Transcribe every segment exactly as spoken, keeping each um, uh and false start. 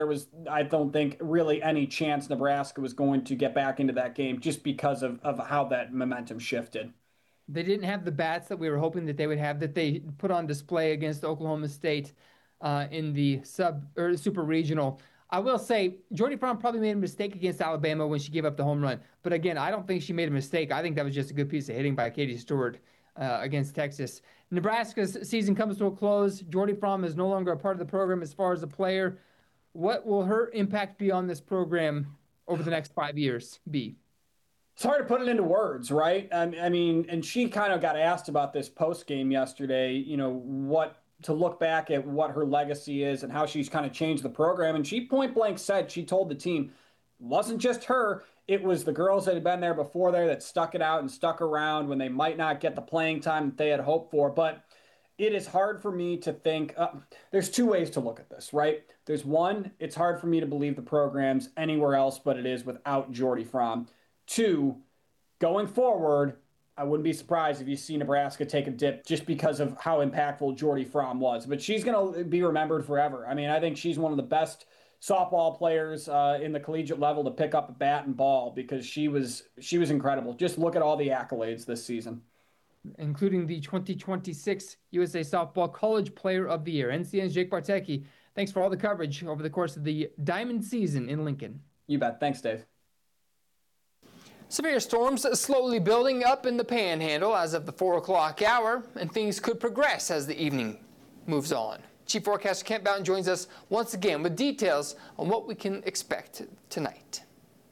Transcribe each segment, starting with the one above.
there was, I don't think, really any chance Nebraska was going to get back into that game just because of, of how that momentum shifted. They didn't have the bats that we were hoping that they would have that they put on display against Oklahoma State uh, in the sub or super regional. I will say Jordy Fromm probably made a mistake against Alabama when she gave up the home run. But again, I don't think she made a mistake. I think that was just a good piece of hitting by Katie Stewart uh, against Texas. Nebraska's season comes to a close. Jordy Fromm is no longer a part of the program as far as a player. What will her impact be on this program over the next five years be? It's hard to put it into words, right? I, I mean, and she kind of got asked about this post game yesterday, you know, what to look back at what her legacy is and how she's kind of changed the program. And she point blank said, she told the team, it wasn't just her, it was the girls that had been there before there that stuck it out and stuck around when they might not get the playing time that they had hoped for. But it is hard for me to think. Uh, there's two ways to look at this, right? There's one, it's hard for me to believe the program's anywhere else but it is without Jordy Fromm. Two, going forward, I wouldn't be surprised if you see Nebraska take a dip just because of how impactful Jordy Fromm was. But she's going to be remembered forever. I mean, I think she's one of the best softball players uh, in the collegiate level to pick up a bat and ball because she was she was incredible. Just look at all the accolades this season, including the twenty twenty-six U S A Softball College Player of the Year. N C N's Jake Bartecki, thanks for all the coverage over the course of the Diamond season in Lincoln. You bet. Thanks, Dave. Severe storms slowly building up in the Panhandle as of the four o'clock hour, and things could progress as the evening moves on. Chief Forecaster Kent Boughton joins us once again with details on what we can expect tonight.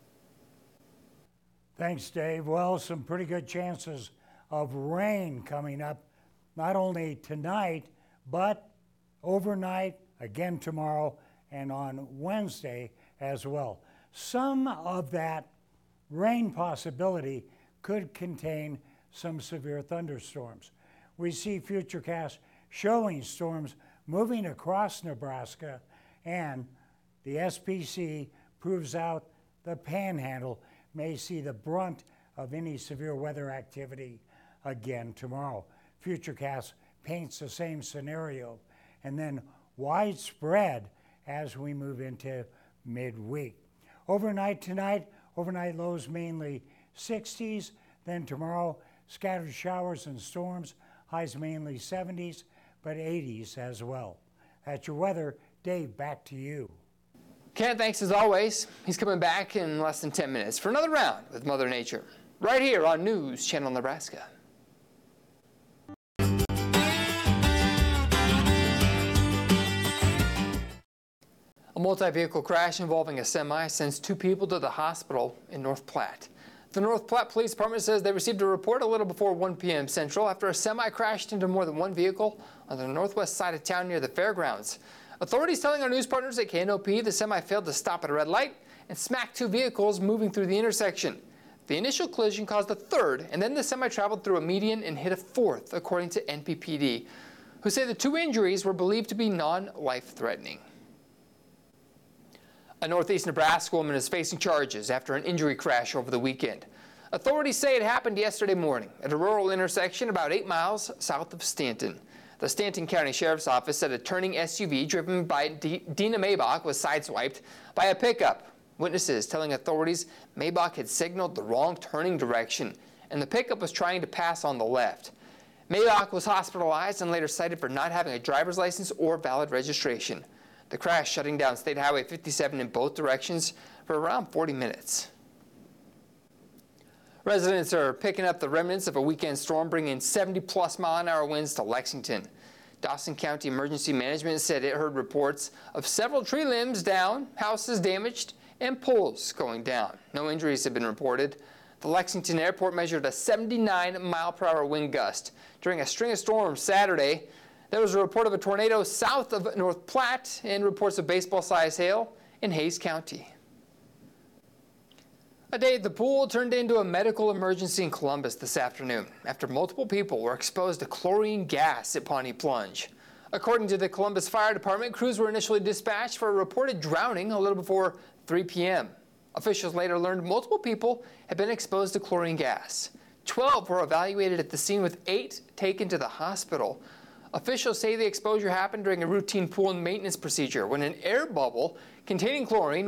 Thanks, Dave. Well, some pretty good chances of rain coming up, not only tonight, but overnight, again tomorrow, and on Wednesday as well. Some of that rain possibility could contain some severe thunderstorms. We see Futurecast showing storms moving across Nebraska, and the S P C proves out the Panhandle may see the brunt of any severe weather activity again tomorrow. Futurecast paints the same scenario, and then widespread as we move into midweek. Overnight tonight, overnight lows mainly sixties, then tomorrow scattered showers and storms, highs mainly seventies, but eighties as well. That's your weather. Dave, back to you. Ken, thanks as always. He's coming back in less than ten minutes for another round with Mother Nature, right here on News Channel Nebraska. A multi-vehicle crash involving a semi sends two people to the hospital in North Platte. The North Platte Police Department says they received a report a little before one p m Central after a semi crashed into more than one vehicle on the northwest side of town near the fairgrounds. Authorities telling our news partners at K N O P the semi failed to stop at a red light and smacked two vehicles moving through the intersection. The initial collision caused a third, and then the semi traveled through a median and hit a fourth, according to N P P D, who say the two injuries were believed to be non-life-threatening. A northeast Nebraska woman is facing charges after an injury crash over the weekend. Authorities say it happened yesterday morning at a rural intersection about eight miles south of Stanton. The Stanton County Sheriff's Office said a turning S U V driven by D- Dina Maybach was sideswiped by a pickup. Witnesses telling authorities Maybach had signaled the wrong turning direction and the pickup was trying to pass on the left. Maybach was hospitalized and later cited for not having a driver's license or valid registration. The crash shutting down State Highway fifty-seven in both directions for around forty minutes. Residents are picking up the remnants of a weekend storm bringing seventy plus mile an hour winds to Lexington. Dawson County Emergency Management said it heard reports of several tree limbs down, houses damaged, and poles going down. No injuries have been reported. The Lexington Airport measured a seventy-nine mile per hour wind gust during a string of storms Saturday. There was a report of a tornado south of North Platte and reports of baseball-sized hail in Hays County. A day at the pool turned into a medical emergency in Columbus this afternoon after multiple people were exposed to chlorine gas at Pawnee Plunge. According to the Columbus Fire Department, crews were initially dispatched for a reported drowning a little before three p m Officials later learned multiple people had been exposed to chlorine gas. twelve were evaluated at the scene with eight taken to the hospital. Officials say the exposure happened during a routine pool maintenance procedure when an air bubble containing chlorine